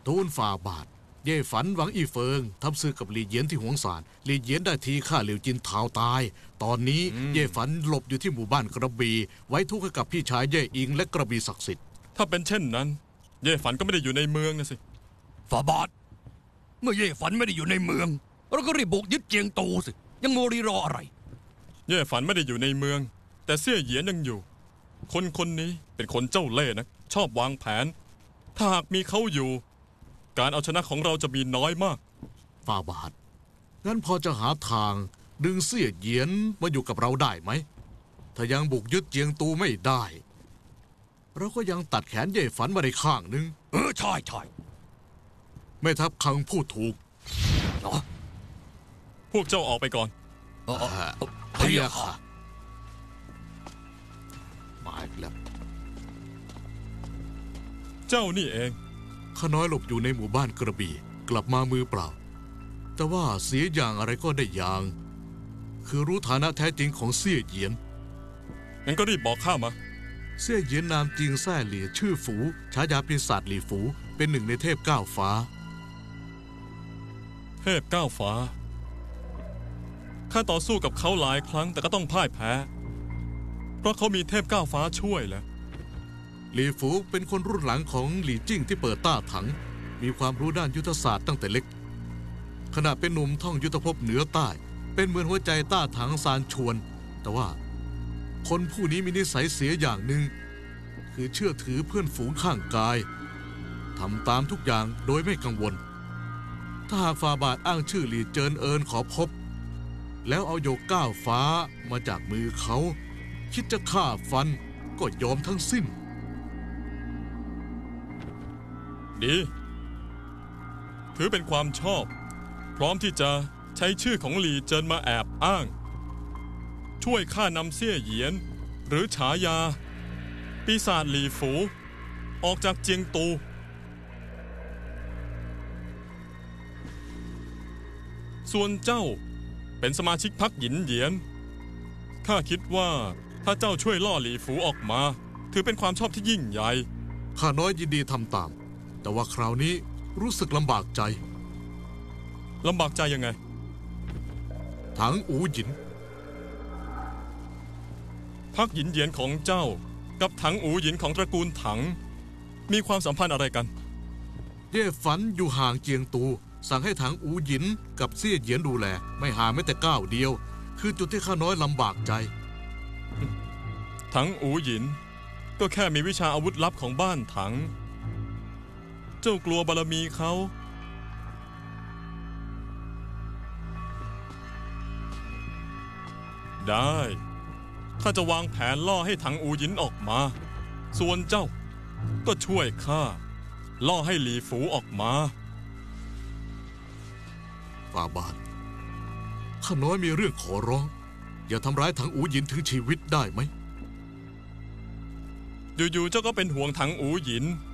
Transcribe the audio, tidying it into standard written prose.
ทูลฝ่าบาทเย่ฝันหวังอีเฟิงทำศึกกับหลี่เหยียนที่หวงสารหลี่เหยียนได้ทีฆ่าเหลียวจินเท้าตายตอนนี้เย่ฝันหลบอยู่ที่หมู่บ้านกระบี่ไว้ทุกข์ให้กับพี่ชายเย่อิงและกระบี่ศักดิ์สิทธิ์ถ้าเป็นเช่นนั้นเย่ฝันก็ไม่ได้อยู่ในเมืองนะสิฝ่าบาทเมื่อเย่ฝันไม่ได้อยู่ในเมืองเราก็รีบบุกยึดเจียงตูสิยังโมรีรออะไรเย่ฝันไม่ได้อยู่ในเมืองแต่เสี่ยเหยียนยังอยู่คนนี้เป็นคนเจ้าเล่ห์นะชอบวางแผนถ้าหากมีเขาอยู่การเอาชนะของเราจะมีน้อยมากฝ่าบาทงั้นพอจะหาทางดึงเสี่ยเหยียนมาอยู่กับเราได้ไหมถ้ายังบุกยึดเจียงตูไม่ได้เราก็ยังตัดแขนเย่ฝันมาได้ข้างนึงใช่แม่ทัพคังพูดถูกพวกเจ้าออกไปก่อนพะยะค่ะมาอีกแล้วเจ้านี่เองข้าน้อยหลบอยู่ในหมู่บ้านกระบี่กลับมามือเปล่าแต่ว่าเสียอย่างอะไรก็ได้อย่างคือรู้ฐานะแท้จริงของเสี่ยเหยียนงั้นก็รีบบอกข้ามาเสี่ยเหยียนนามจริงแซ่หลี่ชื่อฝูฉายาปีศาจหลี่ฝูเป็นหนึ่งในเทพก้าวฟ้าเทพก้าวฟ้าข้าต่อสู้กับเขาหลายครั้งแต่ก็ต้องพ่ายแพ้เพราะเขามีเทพก้าวฟ้าช่วยแล้วหลี่ฝูเป็นคนรุ่นหลังของหลี่จิ้งที่เปิดต้าถังมีความรู้ด้านยุทธศาสตร์ตั้งแต่เล็กขณะเป็นหนุ่มท่องยุทธภพเหนือใต้เป็นเหมือนหัวใจต้าถังซานชวนแต่ว่าคนผู้นี้มีนิสัยเสียอย่างหนึ่งคือเชื่อถือเพื่อนฝูงข้างกายทำตามทุกอย่างโดยไม่กังวลถ้าหากฝ่าบาทอ้างชื่อหลี่เจินเอินขอพบแล้วเอาโยกก้าวฟ้ามาจากมือเขาคิดจะฆ่าฟันก็ยอมทั้งสิ้นดีถือเป็นความชอบพร้อมที่จะใช้ชื่อของหลี่เจินมาแอบอ้างช่วยข้านำเสี่ยเหยียนหรือฉายาปีศาจหลี่ฝูออกจากเจียงตูส่วนเจ้าเป็นสมาชิกพรรคหยินเหยียนข้าคิดว่าถ้าเจ้าช่วยล่อหลี่ฝูออกมาถือเป็นความชอบที่ยิ่งใหญ่ข้าน้อยยินดีทำตามแต่ว่าคราวนี้รู้สึกลำบากใจลำบากใจยังไงถังอูหยินพรรคหยินเหยียนของเจ้ากับถังอูหยินของตระกูลถังมีความสัมพันธ์อะไรกันเย่ฝันอยู่ห่างเจียงตูสั่งให้ถังอูหยินกับเสี่ยเหยียนดูแลไม่ห่างแม้แต่ก้าวเดียวคือจุดที่ข้าน้อยลำบากใจถังอูหยินก็แค่มีวิชาอาวุธลับของบ้านถังเจ้ากลัวบารมีเขาได้ข้าจะวางแผนล่อให้ถังอูหยินออกมาส่วนเจ้าก็ช่วยข้าล่อให้หลี่ฝูออกมาฝ่าบาทข้าน้อยมีเรื่องขอร้องอย่าทำร้ายถังอูหยินถึงชีวิตได้ไหมอยู่ๆเจ้าก็เป็นห่วงถังอูหยิน